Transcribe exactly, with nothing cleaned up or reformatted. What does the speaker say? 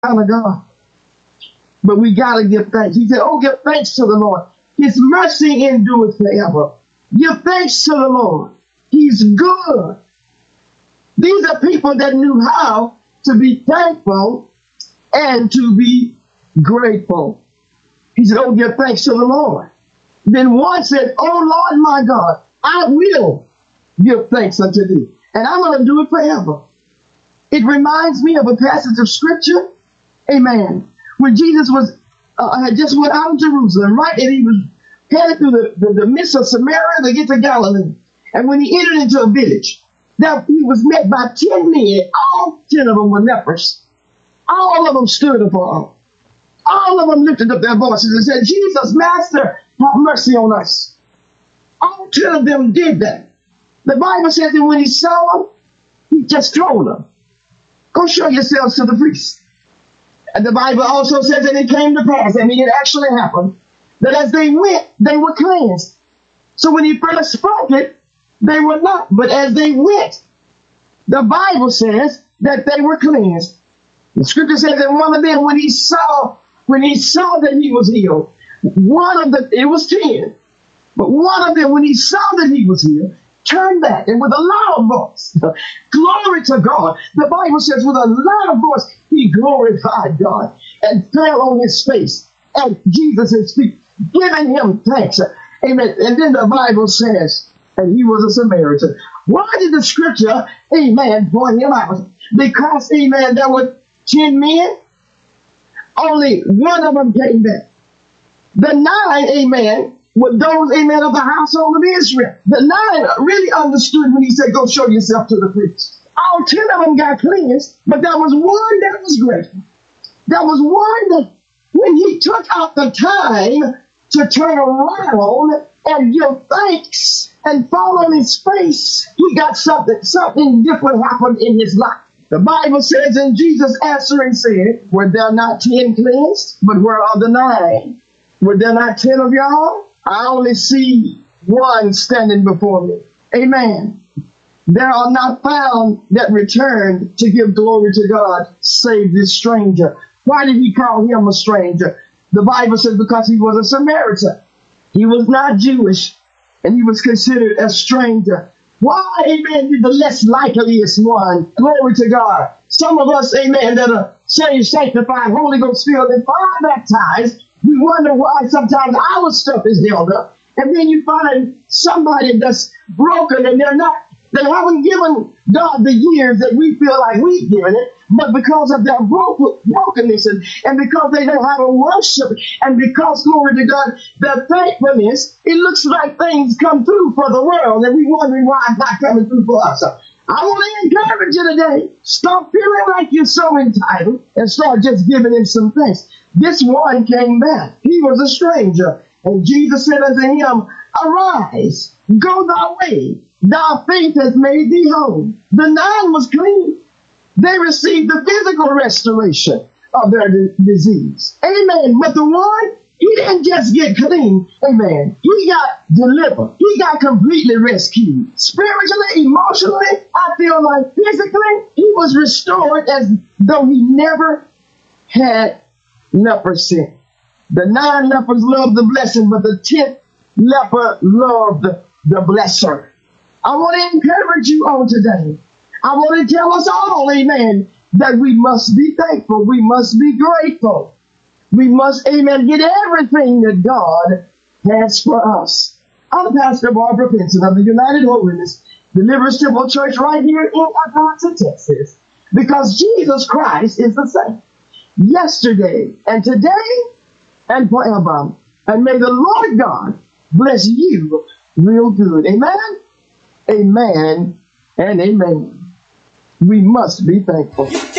kind of God. But we got to give thanks. He said, oh, give thanks to the Lord. His mercy endures forever. Give thanks to the Lord. He's good. These are people that knew how to be thankful and to be grateful. He said, oh, give thanks to the Lord. Then one said, oh, Lord, my God, I will give thanks unto thee. And I'm going to do it forever. It reminds me of a passage of scripture. Amen. When Jesus was uh, had just went out of Jerusalem, right? And he was headed through the, the, the midst of Samaria to get to Galilee. And when he entered into a village, that he was met by ten men. All ten of them were lepers. All of them stood afar him. All of them lifted up their voices and said, Jesus, Master, have mercy on us. All ten of them did that. The Bible says that when he saw them, he just told them, go show yourselves to the priest. And the Bible also says that it came to pass, I mean, it actually happened, that as they went, they were cleansed. So when he first spoke it, they were not. But as they went, the Bible says that they were cleansed. The scripture says that one of them, when he saw, when he saw that he was healed, one of the, it was ten, but one of them, when he saw that he was healed, turned back and with a loud voice, glory to God. The Bible says with a loud voice, he glorified God and fell on his face at Jesus' feet, giving him thanks. Amen. And then the Bible says, and he was a Samaritan. Why did the scripture, amen, point him out? Because, amen, there were ten men. Only one of them came back. The nine, amen, were those, amen, of the household of Israel. The nine really understood when he said, go show yourself to the priest. All ten of them got cleansed, but there was one that was grateful. There was one that when he took out the time to turn around and give thanks and fall on his face, he got something, something different happened in his life. The Bible says, and Jesus answering said, were there not ten cleansed? But where are the nine? Were there not ten of y'all? I only see one standing before me. Amen. There are not found that returned to give glory to God, save this stranger. Why did he call him a stranger? The Bible says because he was a Samaritan. He was not Jewish, and he was considered a stranger. Why, amen, did the less likeliest one, glory to God. Some of us, amen, that are saved, sanctified, Holy Ghost filled, and fire baptized, we wonder why sometimes our stuff is held up. And then you find somebody that's broken and they're not, they haven't given God the years that we feel like we've given it, but because of their broken, brokenness and, and because they know how to worship and because, glory to God, their thankfulness, it looks like things come through for the world and we wondering why it's not coming through for us. I want to encourage you today, stop feeling like you're so entitled and start just giving him some thanks. This one came back. He was a stranger. And Jesus said unto him, arise, go thy way. Thy faith has made thee whole. The nine was clean. They received the physical restoration of their d- disease. Amen. But the one, he didn't just get clean. Amen. He got delivered. He got completely rescued. Spiritually, emotionally, I feel like physically, he was restored as though he never had leprosy. The nine lepers loved the blessing, but the tenth leper loved the, the blesser. I want to encourage you on today. I want to tell us all, amen, that we must be thankful. We must be grateful. We must, amen, get everything that God has for us. I'm Pastor Barbara Pinson of the United Holiness Deliverance Temple Church right here in Atlanta, Texas, because Jesus Christ is the same yesterday and today and forever. And may the Lord God bless you real good. Amen, amen, and amen. We must be thankful.